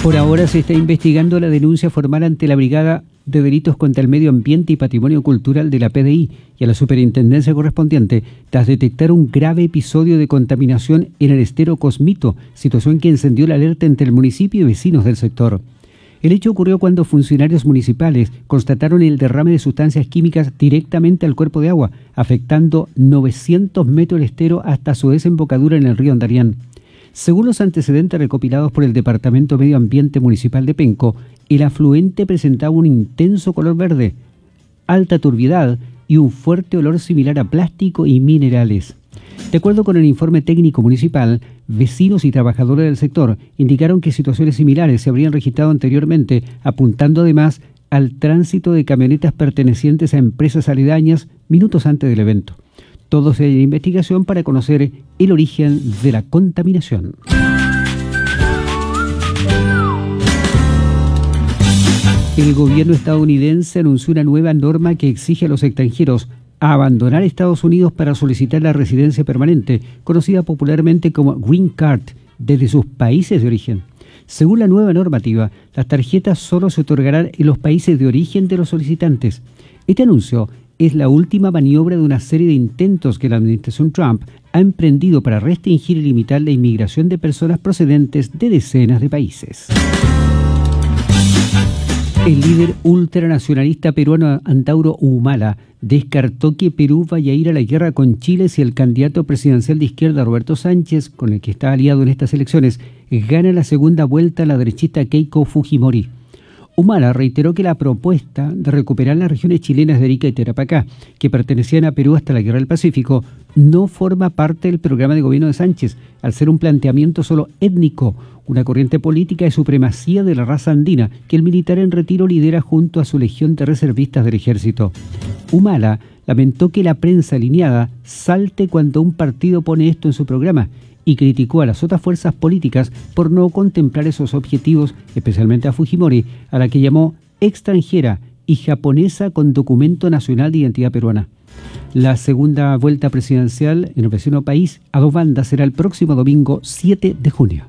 Por ahora se está investigando la denuncia formal ante la Brigada de Delitos contra el Medio Ambiente y Patrimonio Cultural de la PDI y a la superintendencia correspondiente tras detectar un grave episodio de contaminación en el estero Cosmito, situación que encendió la alerta entre el municipio y vecinos del sector. El hecho ocurrió cuando funcionarios municipales constataron el derrame de sustancias químicas directamente al cuerpo de agua, afectando 900 metros el estero hasta su desembocadura en el río Andarián. Según los antecedentes recopilados por el Departamento Medio Ambiente Municipal de Penco, el afluente presentaba un intenso color verde, alta turbiedad y un fuerte olor similar a plástico y minerales. De acuerdo con el informe técnico municipal, vecinos y trabajadores del sector indicaron que situaciones similares se habrían registrado anteriormente, apuntando además al tránsito de camionetas pertenecientes a empresas aledañas minutos antes del evento. Todo se halla en investigación para conocer el origen de la contaminación. El gobierno estadounidense anunció una nueva norma que exige a los extranjeros abandonar Estados Unidos para solicitar la residencia permanente, conocida popularmente como Green Card, desde sus países de origen. Según la nueva normativa, las tarjetas solo se otorgarán en los países de origen de los solicitantes. Este anuncio es la última maniobra de una serie de intentos que la administración Trump ha emprendido para restringir y limitar la inmigración de personas procedentes de decenas de países. El líder ultranacionalista peruano Antauro Humala descartó que Perú vaya a ir a la guerra con Chile si el candidato presidencial de izquierda Roberto Sánchez, con el que está aliado en estas elecciones, gana la segunda vuelta a la derechista Keiko Fujimori. Humala reiteró que la propuesta de recuperar las regiones chilenas de Arica y Tarapacá, que pertenecían a Perú hasta la Guerra del Pacífico, no forma parte del programa de gobierno de Sánchez, al ser un planteamiento solo étnico, una corriente política de supremacía de la raza andina que el militar en retiro lidera junto a su legión de reservistas del ejército. Humala lamentó que la prensa alineada salte cuando un partido pone esto en su programa y criticó a las otras fuerzas políticas por no contemplar esos objetivos, especialmente a Fujimori, a la que llamó extranjera y japonesa con documento nacional de identidad peruana. La segunda vuelta presidencial en el vecino país a dos bandas será el próximo domingo 7 de junio.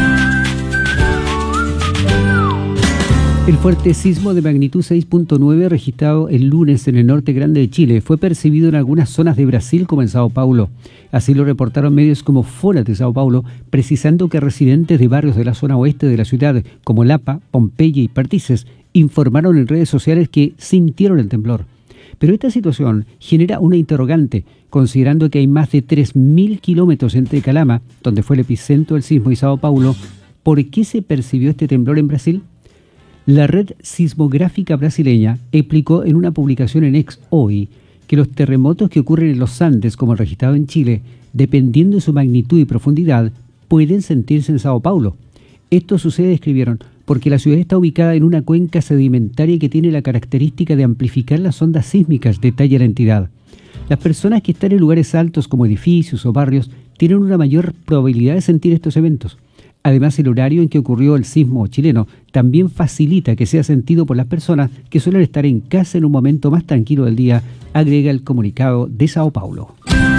El fuerte sismo de magnitud 6.9 registrado el lunes en el norte grande de Chile fue percibido en algunas zonas de Brasil como en Sao Paulo. Así lo reportaron medios como Folha de Sao Paulo, precisando que residentes de barrios de la zona oeste de la ciudad, como Lapa, Pompeya y Perdices, informaron en redes sociales que sintieron el temblor. Pero esta situación genera una interrogante, considerando que hay más de 3.000 kilómetros entre Calama, donde fue el epicentro del sismo, y Sao Paulo. ¿Por qué se percibió este temblor en Brasil? La red sismográfica brasileña explicó en una publicación en X hoy que los terremotos que ocurren en los Andes, como el registrado en Chile, dependiendo de su magnitud y profundidad, pueden sentirse en Sao Paulo. Esto sucede, escribieron, porque la ciudad está ubicada en una cuenca sedimentaria que tiene la característica de amplificar las ondas sísmicas, detalla la entidad. Las personas que están en lugares altos como edificios o barrios tienen una mayor probabilidad de sentir estos eventos. Además, el horario en que ocurrió el sismo chileno también facilita que sea sentido por las personas que suelen estar en casa en un momento más tranquilo del día, agrega el comunicado de Sao Paulo.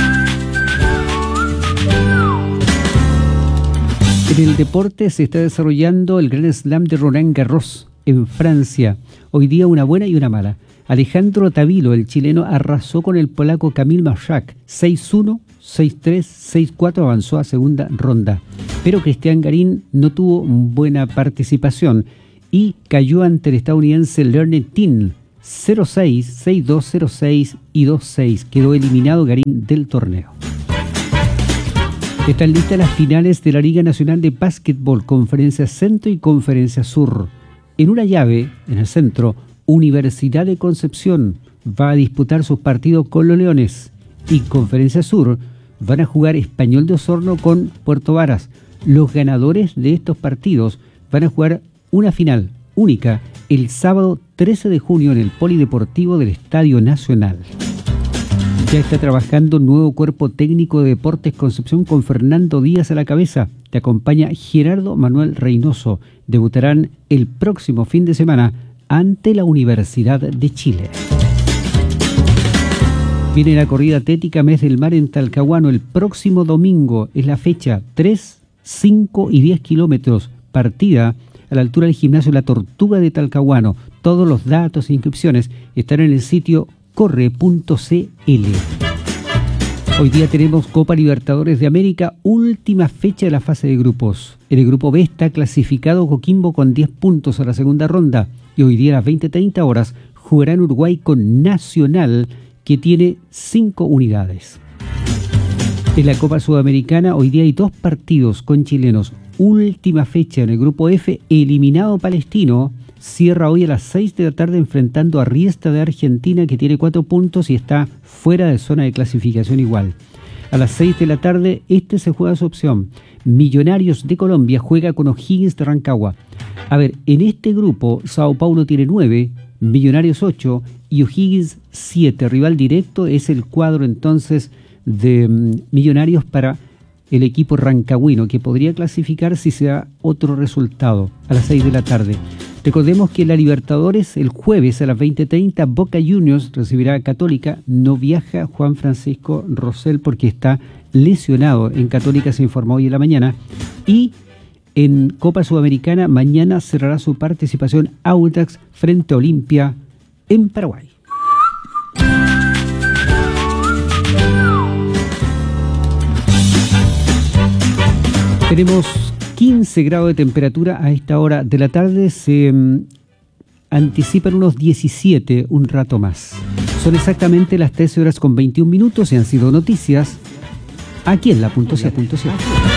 En el deporte se está desarrollando el Grand Slam de Roland Garros en Francia. Hoy día una buena y una mala. Alejandro Tavilo, el chileno, arrasó con el polaco Kamil Majak, 6-1, 6-3, 6-4, avanzó a segunda ronda. Pero Cristian Garín no tuvo buena participación y cayó ante el estadounidense Lerner Tin, 0-6, 6-2, 0-6 y 2-6. Quedó eliminado Garín del torneo. Están listas las finales de la Liga Nacional de Básquetbol, Conferencia Centro y Conferencia Sur. En una llave, en el centro, Universidad de Concepción va a disputar sus partidos con los Leones y Conferencia Sur van a jugar Español de Osorno con Puerto Varas. Los ganadores de estos partidos van a jugar una final única el sábado 13 de junio en el Polideportivo del Estadio Nacional. Ya está trabajando un nuevo cuerpo técnico de Deportes Concepción con Fernando Díaz a la cabeza. Te acompaña Gerardo Manuel Reynoso. Debutarán el próximo fin de semana ante la Universidad de Chile. Viene la corrida atlética Mes del Mar en Talcahuano. El próximo domingo es la fecha, 3, 5 y 10 kilómetros. Partida a la altura del gimnasio La Tortuga de Talcahuano. Todos los datos e inscripciones están en el sitio corre.cl. Hoy día tenemos Copa Libertadores de América, última fecha de la fase de grupos. En el grupo B está clasificado Coquimbo con 10 puntos a la segunda ronda y hoy día a las 20:30 horas jugará en Uruguay con Nacional, que tiene 5 unidades. En la Copa Sudamericana hoy día hay 2 partidos con chilenos. Última fecha en el grupo F, eliminado Palestino. Cierra hoy a las 6 de la tarde enfrentando a Riestra de Argentina, que tiene 4 puntos y está fuera de zona de clasificación igual. A las 6 de la tarde se juega su opción. Millonarios de Colombia juega con O'Higgins de Rancagua. A ver, en este grupo Sao Paulo tiene 9, Millonarios 8 y O'Higgins 7. Rival directo es el cuadro entonces de Millonarios para el equipo rancagüino, que podría clasificar si se da otro resultado a las 6 de la tarde. Recordemos que en la Libertadores el jueves a las 20:30 Boca Juniors recibirá a Católica. No viaja Juan Francisco Rosell porque está lesionado. En Católica se informó hoy en la mañana. Y en Copa Sudamericana mañana cerrará su participación Audax frente a Olimpia en Paraguay. Tenemos 15 grados de temperatura a esta hora de la tarde. Se anticipan unos 17 un rato más. Son exactamente las 13 horas con 21 minutos y han sido noticias aquí en la .c.cl.